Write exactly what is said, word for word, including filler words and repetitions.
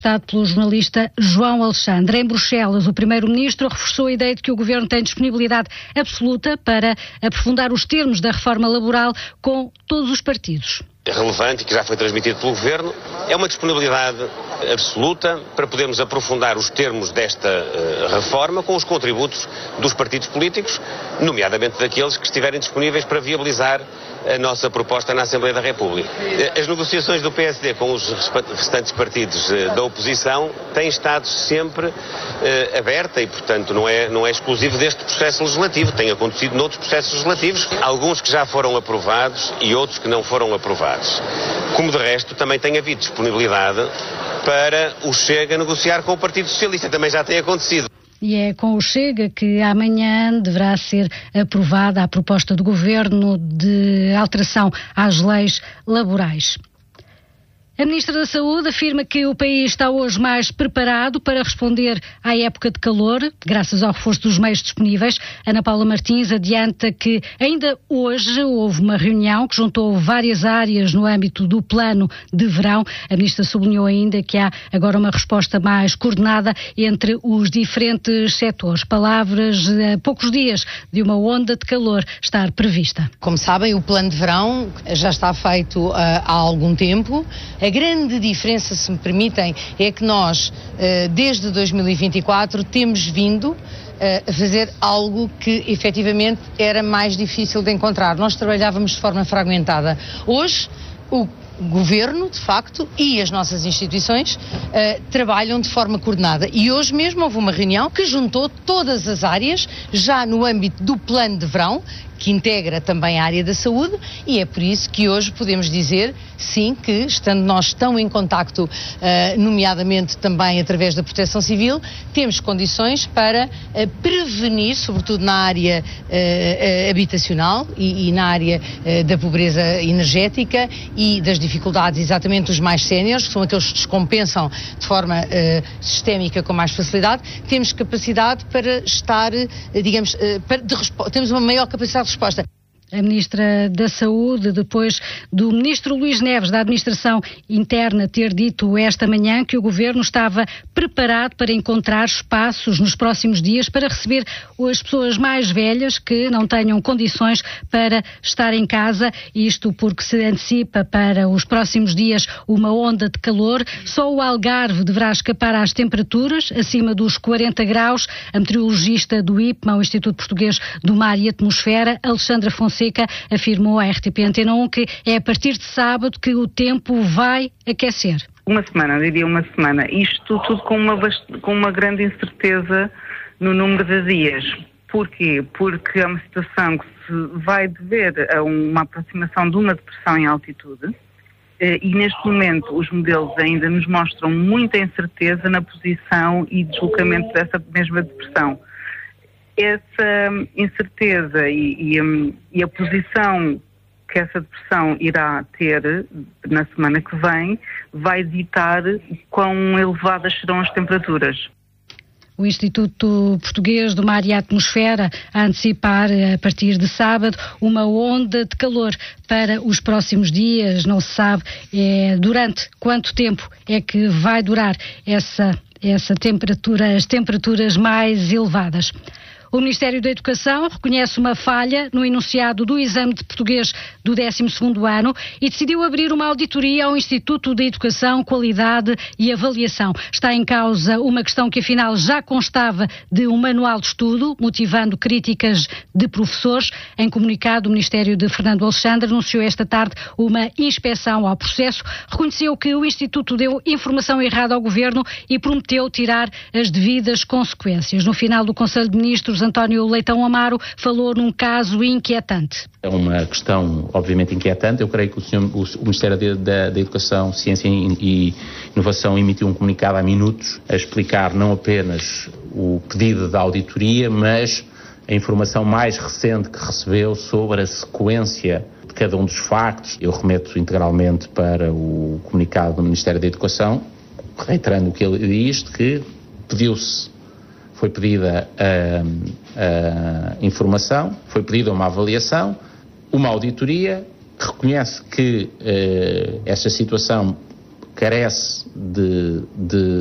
Dado pelo jornalista João Alexandre. Em Bruxelas, o primeiro-ministro reforçou a ideia de que o governo tem disponibilidade absoluta para aprofundar os termos da reforma laboral com todos os partidos. É relevante e que já foi transmitido pelo Governo, é uma disponibilidade absoluta para podermos aprofundar os termos desta uh, reforma com os contributos dos partidos políticos, nomeadamente daqueles que estiverem disponíveis para viabilizar a nossa proposta na Assembleia da República. As negociações do P S D com os restantes partidos uh, da oposição têm estado sempre uh, aberta e, portanto, não é, não é exclusivo deste processo legislativo, tem acontecido noutros processos legislativos, alguns que já foram aprovados e outros que não foram aprovados. Como de resto também tem havido disponibilidade para o Chega negociar com o Partido Socialista, também já tem acontecido. E é com o Chega que amanhã deverá ser aprovada a proposta do Governo de alteração às leis laborais. A Ministra da Saúde afirma que o país está hoje mais preparado para responder à época de calor, graças ao reforço dos meios disponíveis. Ana Paula Martins adianta que ainda hoje houve uma reunião que juntou várias áreas no âmbito do plano de verão. A Ministra sublinhou ainda que há agora uma resposta mais coordenada entre os diferentes setores. Palavras a poucos dias de uma onda de calor estar prevista. Como sabem, o plano de verão já está feito uh, há algum tempo. A grande diferença, se me permitem, é que nós, desde dois mil e vinte e quatro, temos vindo a fazer algo que efetivamente era mais difícil de encontrar. Nós trabalhávamos de forma fragmentada. Hoje, o Governo, de facto, e as nossas instituições uh, trabalham de forma coordenada. E hoje mesmo houve uma reunião que juntou todas as áreas, já no âmbito do plano de verão, que integra também a área da saúde, e é por isso que hoje podemos dizer, sim, que estando nós tão em contacto, uh, nomeadamente também através da Proteção Civil, temos condições para uh, prevenir, sobretudo na área uh, uh, habitacional e, e na área uh, da pobreza energética e das dificuldades exatamente dos mais séniores, que são aqueles que descompensam de forma uh, sistémica com mais facilidade. Temos capacidade para estar, uh, digamos, uh, para, de, temos uma maior capacidade de resposta. A Ministra da Saúde, depois do Ministro Luís Neves, da Administração Interna, ter dito esta manhã que o Governo estava preparado para encontrar espaços nos próximos dias para receber as pessoas mais velhas que não tenham condições para estar em casa, isto porque se antecipa para os próximos dias uma onda de calor. Só o Algarve deverá escapar às temperaturas acima dos quarenta graus. A meteorologista do I P M A, o Instituto Português do Mar e Atmosfera, Alexandra Fonseca, afirmou à R T P Antena um que é a partir de sábado que o tempo vai aquecer. Uma semana, eu diria uma semana. Isto tudo com uma, com uma grande incerteza no número de dias. Porquê? Porque é uma situação que se vai dever a uma aproximação de uma depressão em altitude e neste momento os modelos ainda nos mostram muita incerteza na posição e deslocamento dessa mesma depressão. Essa incerteza e, e, e a posição que essa depressão irá ter na semana que vem vai ditar quão elevadas serão as temperaturas. O Instituto Português do Mar e Atmosfera a antecipar a partir de sábado uma onda de calor para os próximos dias. Não se sabe é, durante quanto tempo é que vai durar essa, essa temperatura, as temperaturas mais elevadas. O Ministério da Educação reconhece uma falha no enunciado do exame de português do décimo segundo ano e decidiu abrir uma auditoria ao Instituto de Educação, Qualidade e Avaliação. Está em causa uma questão que afinal já constava de um manual de estudo, motivando críticas de professores. Em comunicado, o Ministério de Fernando Alexandre anunciou esta tarde uma inspeção ao processo, reconheceu que o Instituto deu informação errada ao Governo e prometeu tirar as devidas consequências. No final do Conselho de Ministros, António Leitão Amaro falou num caso inquietante. É uma questão obviamente inquietante. Eu creio que o, senhor, o, o Ministério da, da Educação, Ciência e Inovação emitiu um comunicado há minutos a explicar não apenas o pedido da auditoria, mas a informação mais recente que recebeu sobre a sequência de cada um dos factos. Eu remeto integralmente para o comunicado do Ministério da Educação, reiterando o que ele diz, que pediu-se Foi pedida a, a informação, foi pedida uma avaliação, uma auditoria, reconhece que uh, essa situação carece de, de